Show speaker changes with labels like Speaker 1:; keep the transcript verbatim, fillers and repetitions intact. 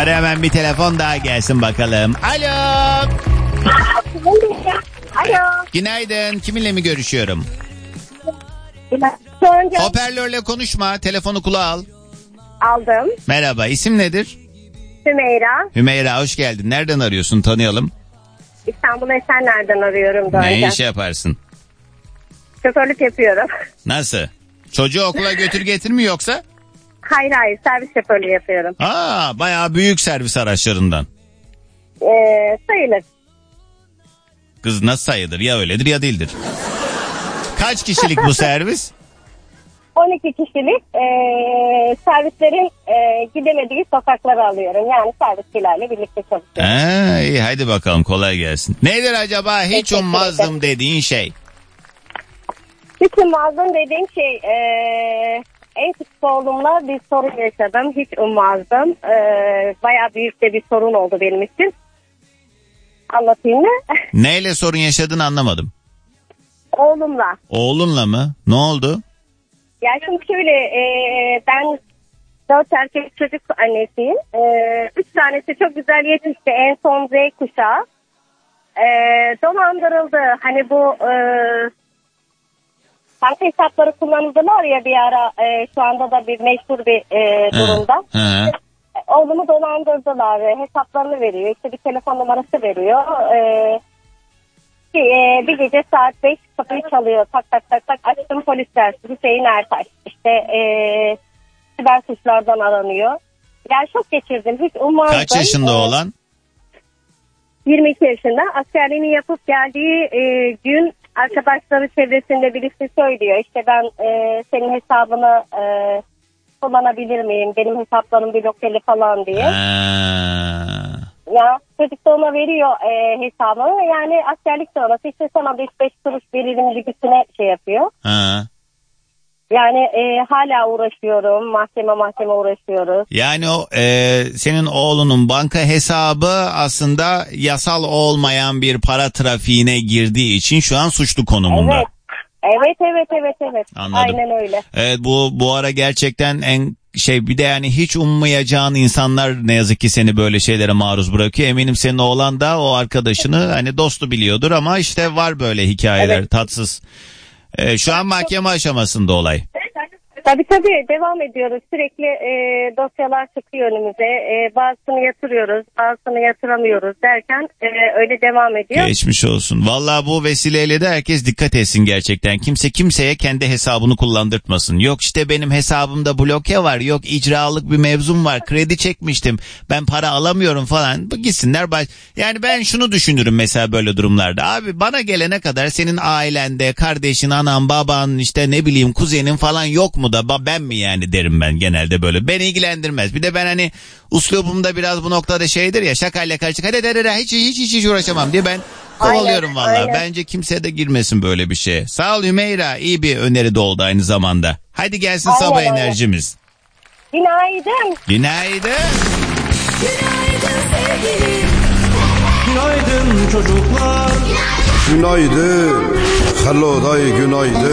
Speaker 1: Hadi hemen bir telefon daha gelsin bakalım. Alo.
Speaker 2: Alo.
Speaker 1: Günaydın. Kiminle mi görüşüyorum?
Speaker 2: Günaydın.
Speaker 1: Hoparlörle konuşma. Telefonu kulağa al.
Speaker 2: Aldım.
Speaker 1: Merhaba. İsim nedir?
Speaker 2: Hümeyra.
Speaker 1: Hümeyra hoş geldin. Nereden arıyorsun? Tanıyalım.
Speaker 2: İstanbul Esenler'den arıyorum. Da
Speaker 1: ne
Speaker 2: önce.
Speaker 1: iş yaparsın?
Speaker 2: Şoförlük yapıyorum.
Speaker 1: Nasıl? Çocuğu okula götür getir mi yoksa?
Speaker 2: Hayır hayır servis şoförlüğü yapıyorum.
Speaker 1: Aa, bayağı büyük servis araçlarından.
Speaker 2: Ee, sayılır.
Speaker 1: Kız nasıl sayılır? Ya öyledir ya değildir. Kaç kişilik bu servis?
Speaker 2: on iki kişilik e, servislerin e, gidemediği sokakları alıyorum. Yani servisçilerle birlikte çalışıyorum.
Speaker 1: Ha, iyi hadi bakalım kolay gelsin. Nedir acaba hiç
Speaker 2: Teşekkür
Speaker 1: ummazdım
Speaker 2: ederim.
Speaker 1: dediğin şey?
Speaker 2: Hiç ummazdım dediğim şey e, en küçük oğlumla bir sorun yaşadım. Hiç ummazdım. E, bayağı büyük de bir sorun oldu benim için. Anlatayım mı?
Speaker 1: Neyle sorun yaşadığını anlamadım.
Speaker 2: Oğlumla.
Speaker 1: Oğlunla mı? Ne oldu?
Speaker 2: Ya şimdi şöyle e, ben dört erkek çocuk annesiyim. E, üç tanesi çok güzel yetişti. En son Z kuşağı. E, dolandırıldı. Hani bu e, banka hesapları kullanıldılar ya bir ara. E, şu anda da bir meşhur bir e, durumda.
Speaker 1: He, he.
Speaker 2: Oğlumu dolandırdılar. Hesaplarını veriyor. İşte bir telefon numarası veriyor. E, bir, bir gece saat beş kapıyı çalıyor. Tak tak tak tak açtım, polisler. Hüseyin Ertaş. İşte e, siber suçlardan aranıyor. Yani şok geçirdim. Hiç ummazdım.
Speaker 1: Kaç yaşında
Speaker 2: ee,
Speaker 1: oğlan?
Speaker 2: yirmi iki yaşında. Askerliğini yapıp geldiği e, gün arkadaşları çevresinde birisi söylüyor. İşte ben e, senin hesabını e, kullanabilir miyim? Benim hesaplarım blokeli falan diye.
Speaker 1: Ha.
Speaker 2: Ya çocuk da ona veriyor e, hesabını. Yani askerlik sonrası işte sana beş beş kuruş veririm gibisine şey yapıyor.
Speaker 1: Ha.
Speaker 2: Yani e, hala uğraşıyorum. Mahkeme mahkeme uğraşıyoruz.
Speaker 1: Yani o e, senin oğlunun banka hesabı aslında yasal olmayan bir para trafiğine girdiği için şu an suçlu konumunda.
Speaker 2: Evet. Evet evet evet evet.
Speaker 1: Anladım.
Speaker 2: Aynen öyle.
Speaker 1: Evet bu bu ara gerçekten en şey bir de yani hiç ummayacağın insanlar ne yazık ki seni böyle şeylere maruz bırakıyor. Eminim senin oğlan da o arkadaşını hani dostu biliyordur ama işte var böyle hikayeler
Speaker 2: Evet.
Speaker 1: tatsız. Ee, şu an mahkeme aşamasında olay.
Speaker 2: Tabii tabii devam ediyoruz. Sürekli e, dosyalar çıkıyor önümüze. E, bazısını yatırıyoruz, bazısını yatıramıyoruz derken e, öyle devam ediyor.
Speaker 1: Geçmiş olsun. Vallahi bu vesileyle de herkes dikkat etsin gerçekten. Kimse kimseye kendi hesabını kullandırtmasın. Yok işte benim hesabımda bloke var. Yok icralık bir mevzum var. Kredi çekmiştim. Ben para alamıyorum falan. Bu gitsinler. Baş... Yani ben şunu düşünürüm mesela böyle durumlarda. Abi bana gelene kadar senin ailende, kardeşin, anan, baban, işte ne bileyim kuzenin falan yok mu da ben mi yani derim ben genelde böyle. Beni ilgilendirmez. Bir de ben hani uslubumda biraz bu noktada şeydir ya şakayla karışık. Hadi hadi hadi hiç hiç hiç, hiç uğraşamam diye ben kovalıyorum valla. Bence kimse de girmesin böyle bir şeye. Sağ ol Hümeyra. İyi bir öneri de oldu aynı zamanda. Hadi gelsin
Speaker 2: Aynen,
Speaker 1: sabah
Speaker 2: aynen.
Speaker 1: enerjimiz.
Speaker 2: Günaydın.
Speaker 1: Günaydın.
Speaker 3: Günaydın sevgilim.
Speaker 4: Günaydın çocuklar.
Speaker 5: Günaydın. Hello day günaydın.